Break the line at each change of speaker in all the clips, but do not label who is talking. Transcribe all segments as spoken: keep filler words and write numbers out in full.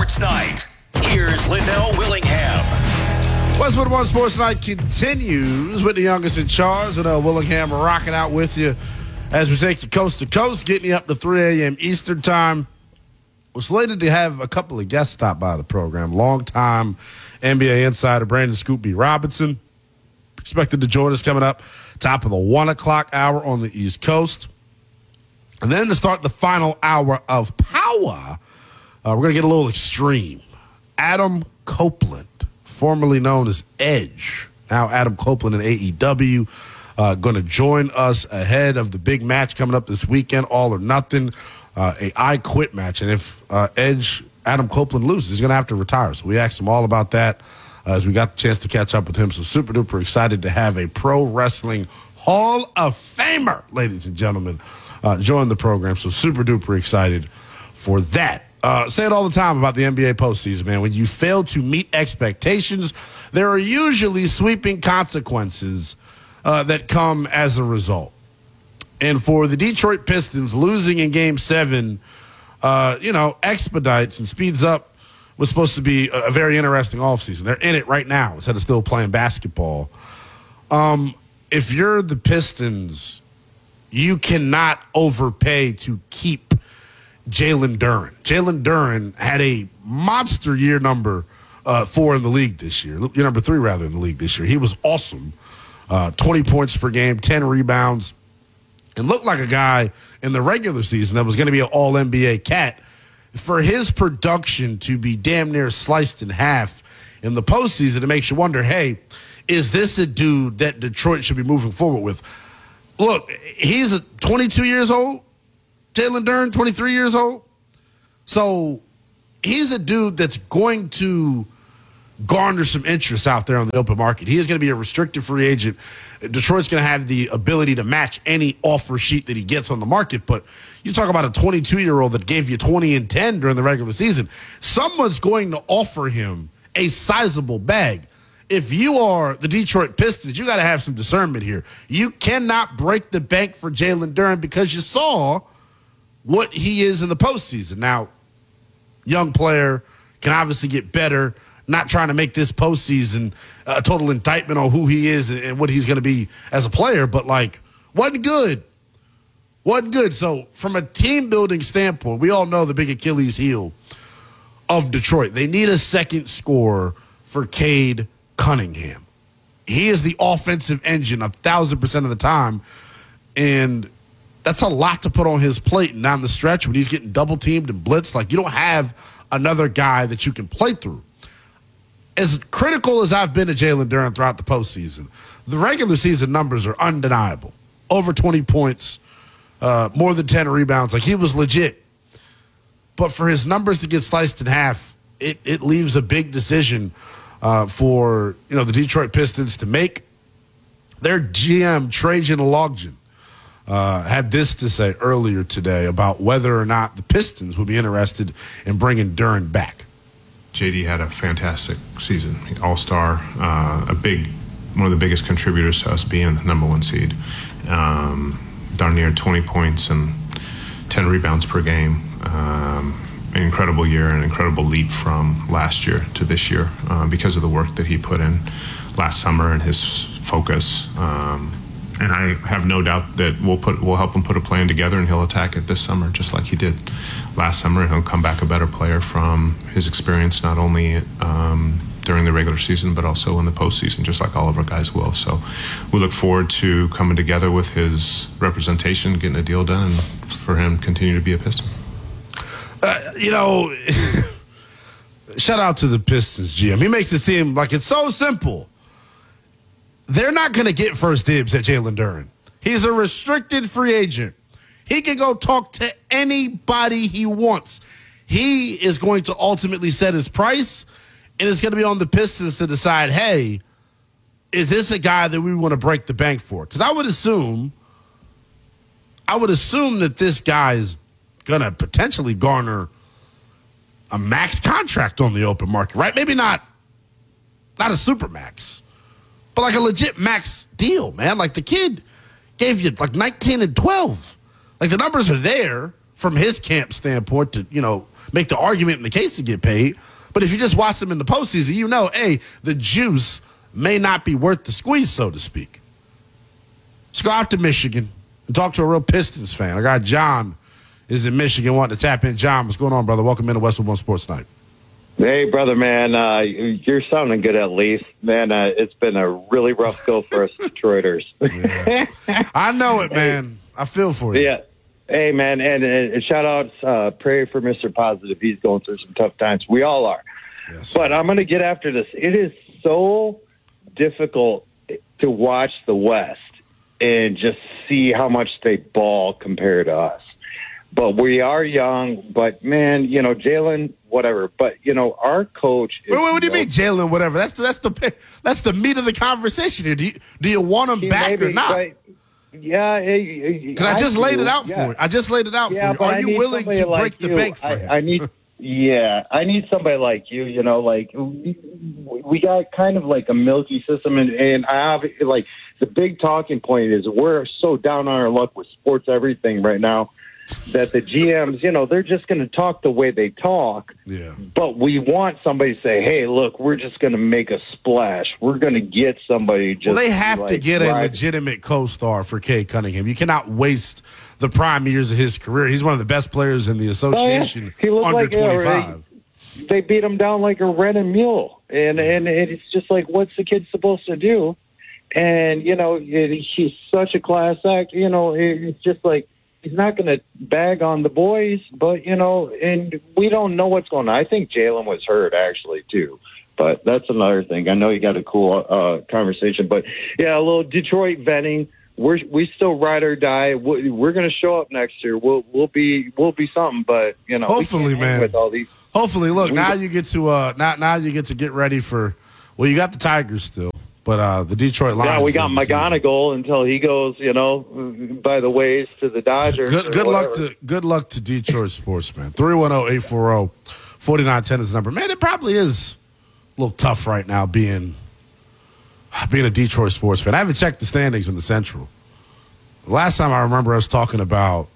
Sports Night. Here's Lindell Willingham.
Westwood One Sports Night continues with the youngest in charge. Lindell Willingham rocking out with you as we take you coast to coast, getting you up to three a.m. Eastern Time. We're slated to have a couple of guests stop by the program. Longtime N B A insider Brandon Scoop B. Robinson expected to join us coming up top of the one o'clock hour on the East Coast. And then to start the final hour of Power, uh, we're going to get a little extreme. Adam Copeland, formerly known as Edge, now Adam Copeland in A E W, uh, going to join us ahead of the big match coming up this weekend, All or Nothing, uh, a I Quit match. And if uh, Edge, Adam Copeland loses, he's going to have to retire. So we asked him all about that uh, as we got the chance to catch up with him. So super duper excited to have a pro wrestling Hall of Famer, ladies and gentlemen, uh, join the program. So super duper excited for that. Uh, say it all the time about the N B A postseason, man. When you fail to meet expectations, there are usually sweeping consequences uh, that come as a result. And for the Detroit Pistons, losing in Game seven, uh, you know, expedites and speeds up was supposed to be a, a very interesting offseason. They're in it right now instead of still playing basketball. Um, if you're the Pistons, you cannot overpay to keep Jalen Duren. Jalen Duren had a monster year number uh, four in the league this year. Year number three, rather, in the league this year. He was awesome. Uh, twenty points per game, ten rebounds, and looked like a guy in the regular season that was going to be an all N B A cat. For his production to be damn near sliced in half in the postseason, it makes you wonder, hey, is this a dude that Detroit should be moving forward with? Look, he's a twenty-two years old. Jalen Duren, twenty-three years old. So he's a dude that's going to garner some interest out there on the open market. He is going to be a restricted free agent. Detroit's going to have the ability to match any offer sheet that he gets on the market. But you talk about a twenty-two-year-old that gave you twenty and ten during the regular season. Someone's going to offer him a sizable bag. If you are the Detroit Pistons, you got to have some discernment here. You cannot break the bank for Jalen Duren because you saw what he is in the postseason. Now, young player can obviously get better. Not trying to make this postseason a total indictment on who he is and what he's going to be as a player, but, like, wasn't good. Wasn't good. So, from a team-building standpoint, we all know the big Achilles heel of Detroit. They need a second scorer for Cade Cunningham. He is the offensive engine a thousand percent of the time, and that's a lot to put on his plate and down the stretch when he's getting double teamed and blitzed. Like, you don't have another guy that you can play through. As critical as I've been to Jalen Duren throughout the postseason, the regular season numbers are undeniable. Over twenty points, uh, more than ten rebounds. Like, he was legit. But for his numbers to get sliced in half, it, it leaves a big decision uh, for, you know, the Detroit Pistons to make. Their G M, Trajan Login, Uh, had this to say earlier today about whether or not the Pistons would be interested in bringing Duren back.
J D had a fantastic season, all-star, uh, a big, one of the biggest contributors to us being the number one seed. Um, darn near twenty points and ten rebounds per game. Um, an incredible year, an incredible leap from last year to this year uh, because of the work that he put in last summer and his focus. Um, And I have no doubt that we'll put we'll help him put a plan together, and he'll attack it this summer just like he did last summer. And he'll come back a better player from his experience, not only um, during the regular season, but also in the postseason, just like all of our guys will. So we look forward to coming together with his representation, getting a deal done, and for him to continue to be a Piston.
Uh, you know, shout out to the Pistons G M. He makes it seem like it's so simple. They're not going to get first dibs at Jalen Duren. He's a restricted free agent. He can go talk to anybody he wants. He is going to ultimately set his price, and it's going to be on the Pistons to decide, hey, is this a guy that we want to break the bank for? Because I would assume, I would assume that this guy is going to potentially garner a max contract on the open market, right? Maybe not, not a super max, but like a legit max deal, man. Like, the kid gave you like nineteen and twelve. Like, the numbers are there from his camp standpoint to, you know, make the argument in the case to get paid. But if you just watch them in the postseason, you know, hey, the juice may not be worth the squeeze, so to speak. Let's go out to Michigan and talk to a real Pistons fan. I got John is in Michigan, wanting to tap in. John, what's going on, brother? Welcome into Westwood One Sports Night.
Hey, brother, man. Uh, you're sounding good at least. Man, uh, it's been a really rough go for us Detroiters.
Yeah. I know it, man. I feel for you.
Yeah. Hey, man, and, and shout out, uh, pray for Mister Positive. He's going through some tough times. We all are. Yes. But I'm going to get after this. It is so difficult to watch the West and just see how much they ball compared to us. But we are young, but, man, you know, Jalen, whatever. But, you know, our coach is...
Wait, wait, what do you mean, Jalen, whatever? That's the, that's, the, that's the meat of the conversation here. Do you, do you want him back
maybe,
or not?
But, yeah. Because
I, I just I laid do, it out yeah. for you. I just laid it out
yeah,
for you. Are you willing to
like
break
you.
the bank for
I,
him?
I need... Yeah, I need somebody like you, you know, like we, we got kind of like a milky system. And, and I have, like, the big talking point is we're so down on our luck with sports everything right now that the G Ms, you know, they're just going to talk the way they talk.
Yeah.
But we want somebody to say, hey, look, we're just going to make a splash. We're going to get somebody just.
Well, they have
like,
to get
right.
a legitimate co-star for Cade Cunningham. You cannot waste the prime years of his career. He's one of the best players in the association
oh, yeah. he
under
like,
twenty-five.
Uh, they beat him down like a rented mule. And, and it's just like, what's the kid supposed to do? And, you know, it, he's such a class act. You know, it, it's just like, he's not going to bag on the boys, but, you know, and we don't know what's going on. I think Jalen was hurt, actually, too. But that's another thing. I know you got a cool uh, conversation. But, yeah, a little Detroit venting. We're we still ride or die. We're, we're going to show up next year. We'll we'll be we'll be something. But you know,
hopefully, man.
With all these,
hopefully, look now you get to uh now now you get to get ready for. Well, you got the Tigers still, but uh, the Detroit Lions.
Yeah, we got McGonigal until he goes, you know, by the ways to the Dodgers.
Good good luck to good luck to Detroit sports, man. three one zero, eight four zero, four nine one zero is the number. Man, it probably is a little tough right now being. Being a Detroit sports fan. I haven't checked the standings in the Central. Last time I remember us talking about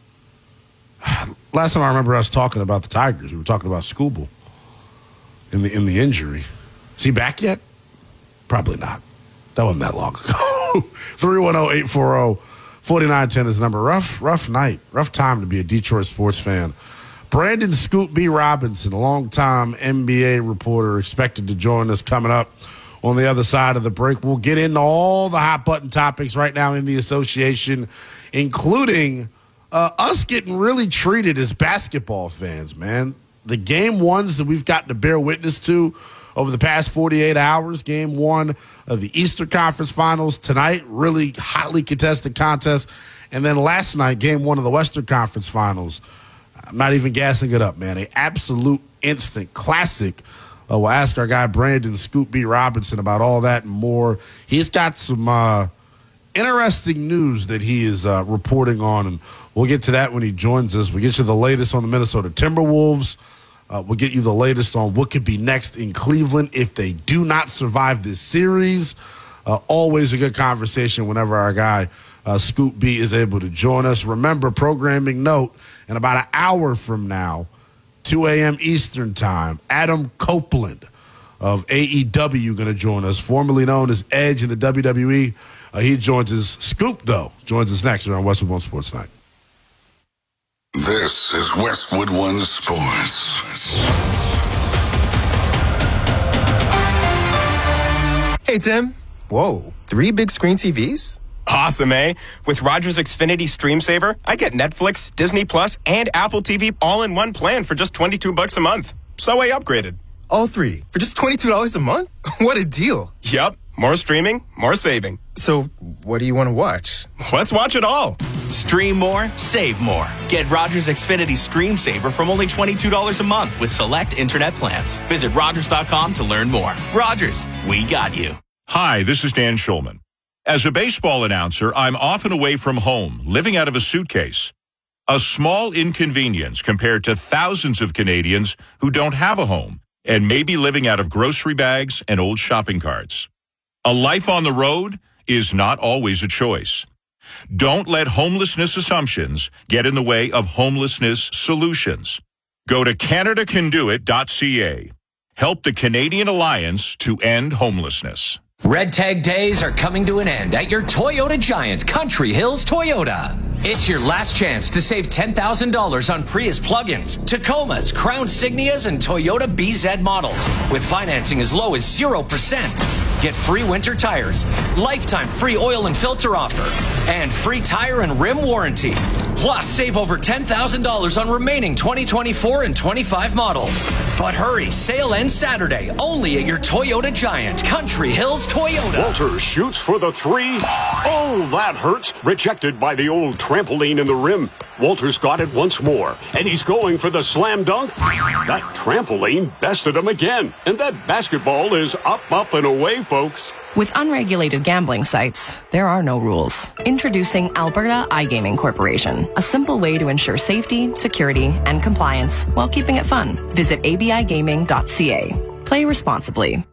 last time I remember us talking about the Tigers, we were talking about Skubal in the in the injury. Is he back yet? Probably not. That wasn't that long ago. three one zero, eight four zero, four nine one zero is the number. Rough, rough night. Rough time to be a Detroit sports fan. Brandon Scoop B. Robinson, a longtime N B A reporter, expected to join us coming up on the other side of the break. We'll get into all the hot button topics right now in the association, including uh, us getting really treated as basketball fans, man. The game ones that we've gotten to bear witness to over the past forty-eight hours, game one of the Eastern Conference Finals tonight, really hotly contested contest. And then last night, game one of the Western Conference Finals. I'm not even gassing it up, man. An absolute instant classic. Uh, we'll ask our guy Brandon Scoop B. Robinson about all that and more. He's got some uh, interesting news that he is uh, reporting on, and we'll get to that when he joins us. We'll get you the latest on the Minnesota Timberwolves. Uh, we'll get you the latest on what could be next in Cleveland if they do not survive this series. Uh, always a good conversation whenever our guy uh, Scoop B is able to join us. Remember, programming note, in about an hour from now, two a.m. Eastern time, Adam Copeland of A E W going to join us, formerly known as Edge in the W W E. Uh, he joins us. Scoop, though, joins us next here on Westwood One Sports Night.
This is Westwood One Sports.
Hey, Tim. Whoa, three big screen T Vs?
Awesome, eh? With Rogers Xfinity Stream Saver, I get Netflix, Disney Plus, and Apple T V all in one plan for just twenty-two bucks a month. So I upgraded.
All three for just twenty-two dollars a month? What a deal.
Yup. More streaming, more saving.
So what do you want to watch?
Let's watch it all.
Stream more, save more. Get Rogers Xfinity Stream Saver from only twenty-two dollars a month with select internet plans. Visit Rogers dot com to learn more. Rogers, we got you.
Hi, this is Dan Schulman. As a baseball announcer, I'm often away from home, living out of a suitcase. A small inconvenience compared to thousands of Canadians who don't have a home and may be living out of grocery bags and old shopping carts. A life on the road is not always a choice. Don't let homelessness assumptions get in the way of homelessness solutions. Go to Canada Can Do It dot C A. Help the Canadian Alliance to end homelessness.
Red Tag Days are coming to an end at your Toyota Giant, Country Hills Toyota. It's your last chance to save ten thousand dollars on Prius plug-ins, Tacomas, Crown Signias, and Toyota B Z models with financing as low as zero percent. Get free winter tires, lifetime free oil and filter offer, and free tire and rim warranty. Plus, save over ten thousand dollars on remaining twenty twenty-four and twenty-five models. But hurry, sale ends Saturday, only at your Toyota Giant, Country Hills Toyota.
Walter shoots for the three. Oh, that hurts. Rejected by the old trampoline in the rim. Walter's got it once more, and he's going for the slam dunk. That trampoline bested him again, and that basketball is up, up, and away, folks.
With unregulated gambling sites, there are no rules. Introducing Alberta iGaming Corporation, a simple way to ensure safety, security, and compliance while keeping it fun. Visit A B I gaming dot C A. Play responsibly.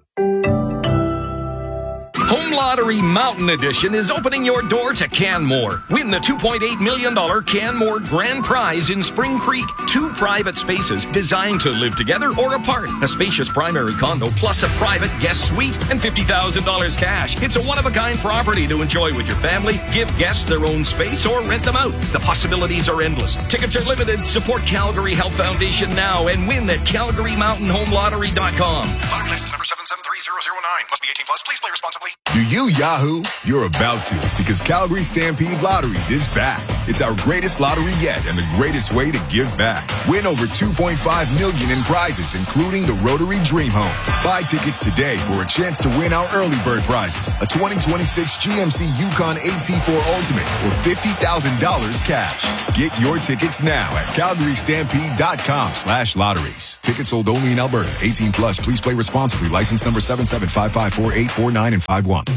Home Lottery Mountain Edition is opening your door to Canmore. Win the two point eight million dollars Canmore Grand Prize in Spring Creek. Two private spaces designed to live together or apart. A spacious primary condo plus a private guest suite and fifty thousand dollars cash. It's a one-of-a-kind property to enjoy with your family. Give guests their own space or rent them out. The possibilities are endless. Tickets are limited. Support Calgary Health Foundation now and win at Calgary Mountain Home Lottery dot com.
Lottery license number seven seven three zero zero nine. Must be eighteen plus. Please play responsibly.
Do you Yahoo? You're about to, because Calgary Stampede Lotteries is back. It's our greatest lottery yet and the greatest way to give back. Win over two point five million dollars in prizes, including the Rotary Dream Home. Buy tickets today for a chance to win our early bird prizes, a twenty twenty-six G M C Yukon A T four Ultimate or fifty thousand dollars cash. Get your tickets now at calgary stampede dot com slash lotteries. Tickets sold only in Alberta. eighteen plus. Please play responsibly. License number seven seven five five four eight four nine and five one.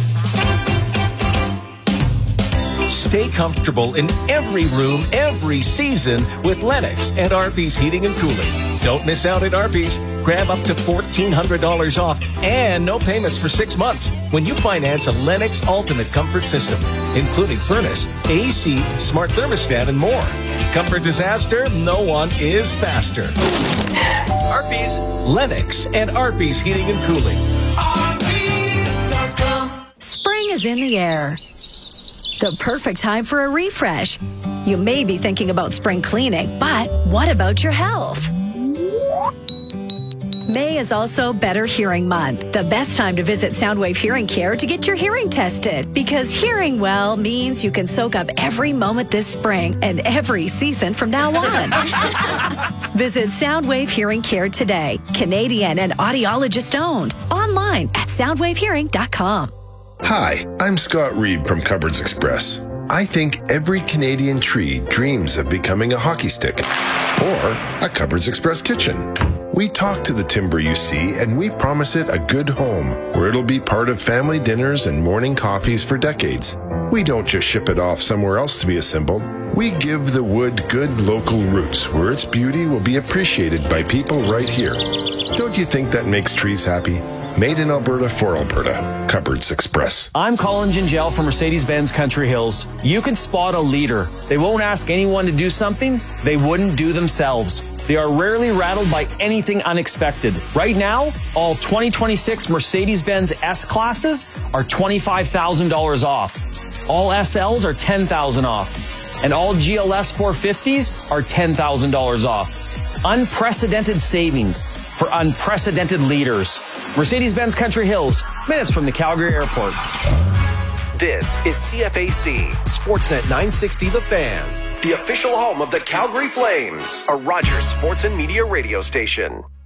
Stay comfortable in every room, every season with Lennox and Arby's Heating and Cooling. Don't miss out at Arby's. Grab up to fourteen hundred dollars off and no payments for six months when you finance a Lennox Ultimate Comfort System, including furnace, A C, smart thermostat, and more. Comfort disaster, no one is faster. Arby's, Lennox, and Arby's Heating and Cooling.
Arby's dot com. Spring is in the air. The perfect time for a refresh. You may be thinking about spring cleaning, but what about your health? May is also Better Hearing Month, the best time to visit Soundwave Hearing Care to get your hearing tested. Because hearing well means you can soak up every moment this spring and every season from now on. Visit Soundwave Hearing Care today. Canadian and audiologist owned. Online at soundwave hearing dot com.
Hi, I'm Scott Reed from Cupboards Express. I think every Canadian tree dreams of becoming a hockey stick or a Cupboards Express kitchen. We talk to the timber you see, and we promise it a good home where it'll be part of family dinners and morning coffees for decades. We don't just ship it off somewhere else to be assembled. We give the wood good local roots where its beauty will be appreciated by people right here. Don't you think that makes trees happy? Made in Alberta for Alberta. Cupboards Express.
I'm Colin Gingell from Mercedes-Benz Country Hills. You can spot a leader. They won't ask anyone to do something they wouldn't do themselves. They are rarely rattled by anything unexpected. Right now, all twenty twenty-six Mercedes-Benz S-Classes are twenty-five thousand dollars off. All S Ls are ten thousand dollars off. And all G L S four fifties are ten thousand dollars off. Unprecedented savings for unprecedented leaders. Mercedes-Benz Country Hills, minutes from the Calgary Airport.
This is C F A C, Sportsnet nine sixty The Fan, the official home of the Calgary Flames, a Rogers Sports and Media radio station.